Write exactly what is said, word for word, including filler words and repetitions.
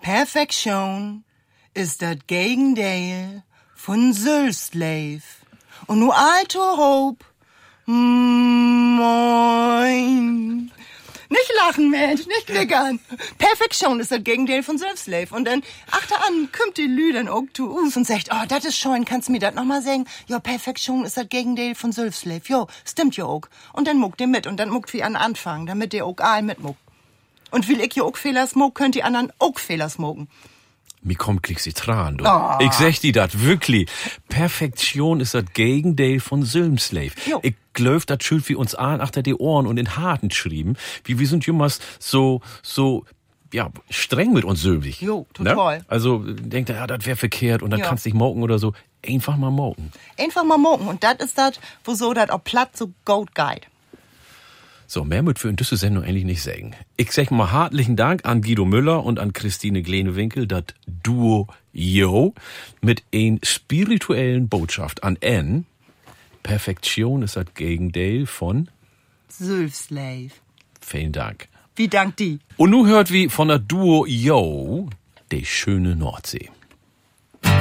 Perfektion ist das Gegenteil von Selbstliebe. Und nur alto Hope, moin. Nicht lachen, Mensch, nicht klickern. Perfektion ist das Gegenteil von Selbstliebe. Und dann, achte an, kommt die Lü dann auch zu uns und sagt, oh, das ist schön, kannst du mir das nochmal sagen? Ja, Perfektion ist das Gegenteil von Selbstliebe. Jo, stimmt ja auch. Und dann muckt ihr mit und dann muckt wie an Anfang, damit ihr auch all mitmuckt. Und will ich ja auch Fehler smoke, könnt die anderen auch Fehler smoken. Mir kommt gleich die Tränen, du. Oh. Ich sag dir das, wirklich. Perfektion ist das Gegenteil von Selbstliebe. Ich glaub, das schuld wie uns an achter die Ohren und in Harten schrieben, wie wir sind jemals so, so, ja, streng mit uns selbst. Jo, total. Ne? Also, denkt er, ja, das wäre verkehrt und dann ja. kannst du dich moken oder so. Einfach mal moken. Einfach mal moken. Und das ist das, wo so das auch platt so gut geht. So, mehr mit für in diese Sendung eigentlich nicht sagen. Ich sag mal herzlichen Dank an Guido Müller und an Christine Glenewinkel, das Duo Yo, mit ein spirituellen Botschaft an N. Perfektion ist das Gegenteil von Selbstliebe. Vielen Dank. Wie dank die. Und nu hört wie von der Duo Yo, die schöne Nordsee.